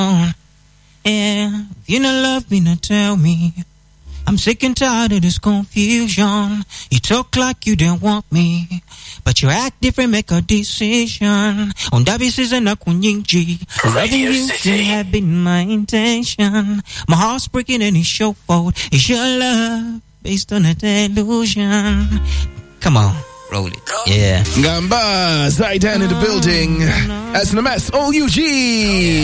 Yeah, if you don't love me, now tell me. I'm sick and tired of this confusion. You talk like you don't want me, but you act different, make a decision. On that basis, I'm not kunyinji. Loving you still have been my intention. My heart's breaking and it's your fault. It's your love based on a delusion. Come on, roll it. Yeah. Gamba, Zaidan in the building. That's the mess. OUG.